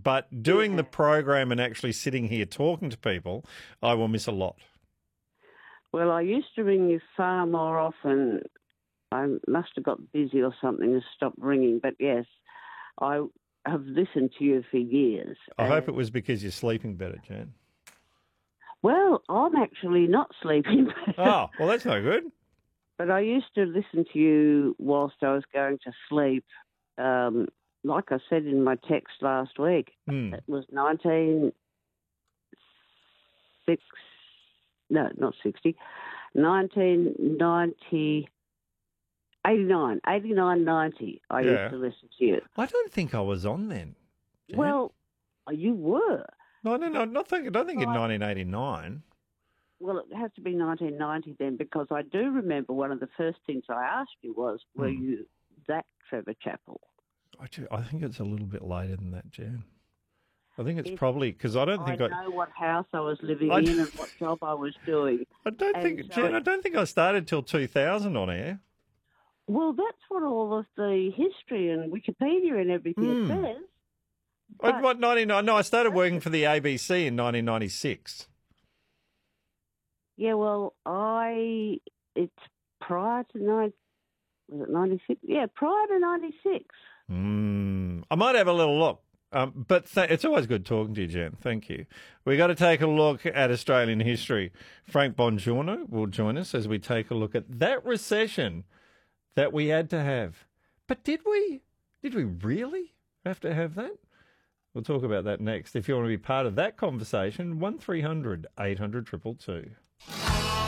But doing the program and actually sitting here talking to people, I will miss a lot. Well, I used to ring you far more often. I must have got busy or something and stopped ringing. But yes, I have listened to you for years. I hope it was because you're sleeping better, Jan. Well, I'm actually not sleeping better. Oh, well, that's no good. But I used to listen to you whilst I was going to sleep. Like I said in my text last week, it was 1990, 89, 90, I used to listen to you. I don't think I was on then, Jan. Well, you were. No, I don't think in 1989. Well, it has to be 1990 then, because I do remember one of the first things I asked you was, were you that Trevor Chappell? I think it's a little bit later than that, Jan. I think it's probably because I don't think I know what house I was living in and what job I was doing. I don't think I started till 2000 on air. Well, that's what all of the history and Wikipedia and everything says. What 99? No, I started working for the ABC in 1996. Yeah, well, it's prior to 96? Yeah, prior to 96. I might have a little look. But it's always good talking to you, Jan. Thank you. We got to take a look at Australian history. Frank Bongiorno will join us as we take a look at that recession that we had to have. But did we? Did we really have to have that? We'll talk about that next. If you want to be part of that conversation, 1300 800 222.